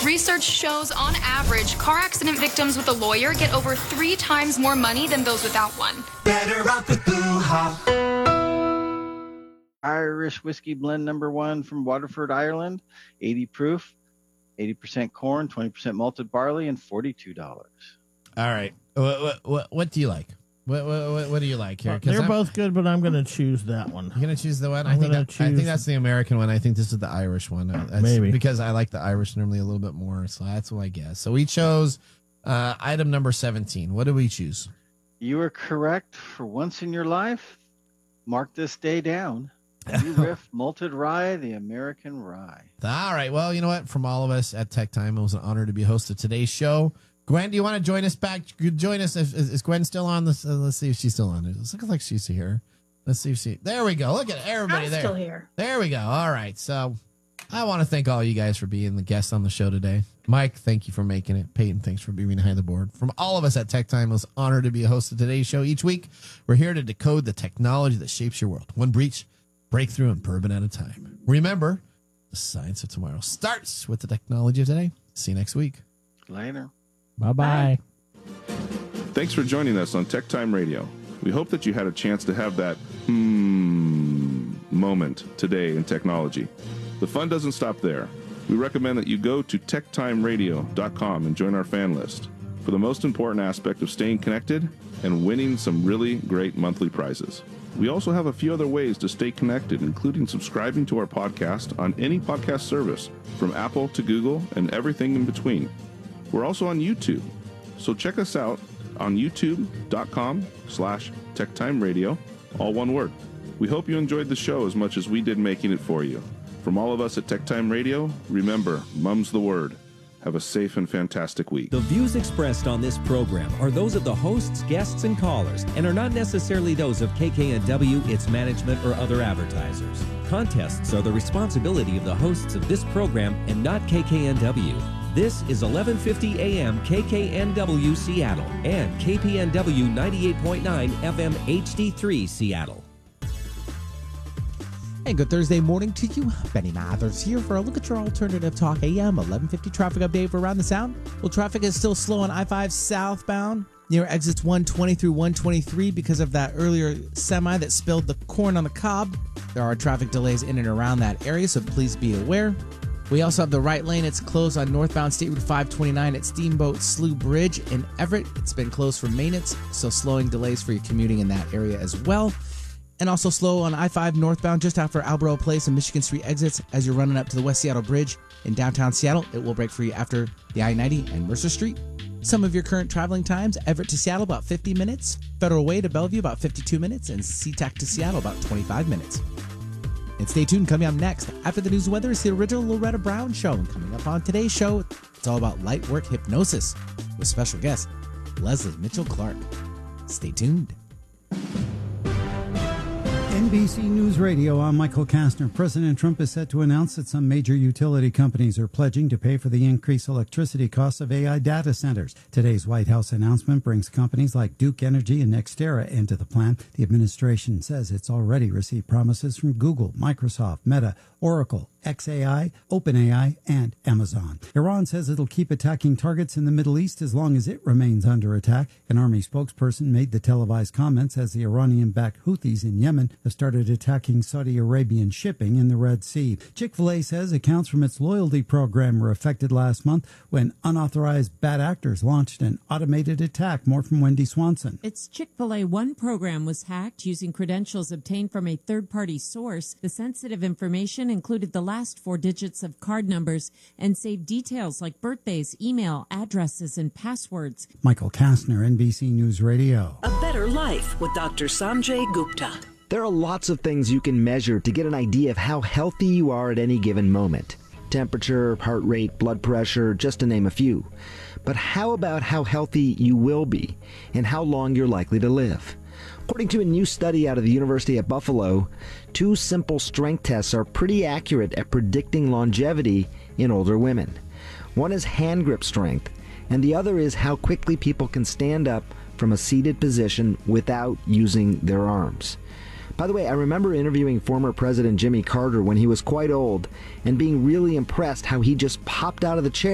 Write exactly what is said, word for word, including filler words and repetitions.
Research shows, on average, car accident victims with a lawyer get over three times more money than those without one. Better off with Blue Hawk. Irish whiskey blend number one from Waterford, Ireland, eighty proof, eighty percent corn, twenty percent malted barley, and forty-two dollars. All right. What, what, what, what do you like? What, what, what do you like here? Well, they're I'm, both good, but I'm going to choose that one. You're going to choose the one? I'm I think, gonna that, choose... I think that's the American one. I think this is the Irish one. That's Maybe. Because I like the Irish normally a little bit more, so that's what I guess. So we chose uh, item number seventeen. What did we choose? You are correct. For once in your life, mark this day down. New Riff Malted Rye, the American Rye. All right. Well, you know what? From all of us at Tech Time, it was an honor to be host of today's show. Gwen, do you want to join us back? Join us. If, is Gwen still on this? Uh, let's see if she's still on. It looks like she's here. Let's see if she. There we go. Look at everybody I'm there. still here. There we go. All right. So I want to thank all you guys for being the guests on the show today. Mike, thank you for making it. Peyton, thanks for being behind the board. From all of us at Tech Time, it was an honor to be a host of today's show. Each week, we're here to decode the technology that shapes your world. One breach, breakthrough, and bourbon at a time. Remember, the science of tomorrow starts with the technology of today. See you next week. Later. Bye-bye. Thanks for joining us on Tech Time Radio. We hope that you had a chance to have that hmm moment today in technology. The fun doesn't stop there. We recommend that you go to tech time radio dot com and join our fan list for the most important aspect of staying connected and winning some really great monthly prizes. We also have a few other ways to stay connected, including subscribing to our podcast on any podcast service, from Apple to Google and everything in between. We're also on YouTube, so check us out on youtube dot com slash tech time radio, all one word. We hope you enjoyed the show as much as we did making it for you. From all of us at Tech Time Radio, remember, mum's the word. Have a safe and fantastic week. The views expressed on this program are those of the hosts, guests, and callers, and are not necessarily those of K K N W, its management, or other advertisers. Contests are the responsibility of the hosts of this program and not K K N W. This is eleven fifty A M K K N W Seattle and K P N W ninety-eight point nine F M H D three Seattle. Hey, good Thursday morning to you. Benny Mathers here for a look at your alternative talk A M eleven fifty traffic update for Around the Sound. Well, traffic is still slow on I five southbound near exits one twenty through one twenty-three because of that earlier semi that spilled the corn on the cob. There are traffic delays in and around that area, so please be aware. We also have the right lane. It's closed on northbound State Route five twenty-nine at Steamboat Slough Bridge in Everett. It's been closed for maintenance, so slowing delays for your commuting in that area as well. And also slow on I five northbound just after Alberto Place and Michigan Street exits as you're running up to the West Seattle Bridge in downtown Seattle. It will break for you after the I ninety and Mercer Street. Some of your current traveling times: Everett to Seattle, about fifty minutes. Federal Way to Bellevue, about fifty-two minutes. And SeaTac to Seattle, about twenty-five minutes. And stay tuned. Coming up next, after the news and weather, is the original Loretta Brown Show. And coming up on today's show, it's all about light work hypnosis with special guest Leslie Mitchell Clark. Stay tuned. N B C News Radio, I'm Michael Kastner. President Trump is set to announce that some major utility companies are pledging to pay for the increased electricity costs of A I data centers. Today's White House announcement brings companies like Duke Energy and NextEra into the plan. The administration says it's already received promises from Google, Microsoft, Meta, Oracle, X A I, OpenAI, and Amazon. Iran says it'll keep attacking targets in the Middle East as long as it remains under attack. An army spokesperson made the televised comments as the Iranian-backed Houthis in Yemen have started attacking Saudi Arabian shipping in the Red Sea. Chick-fil-A says accounts from its loyalty program were affected last month when unauthorized bad actors launched an automated attack. More from Wendy Swanson. Its Chick-fil-A One program was hacked using credentials obtained from a third-party source. The sensitive information included the last four digits of card numbers and saved details like birthdays, email, addresses, and passwords. Michael Kastner, N B C News Radio. A Better Life with Doctor Sanjay Gupta. There are lots of things you can measure to get an idea of how healthy you are at any given moment. Temperature, heart rate, blood pressure, just to name a few. But how about how healthy you will be and how long you're likely to live? According to a new study out of the University at Buffalo, two simple strength tests are pretty accurate at predicting longevity in older women. One is hand grip strength, and the other is how quickly people can stand up from a seated position without using their arms. By the way, I remember interviewing former President Jimmy Carter when he was quite old and being really impressed how he just popped out of the chair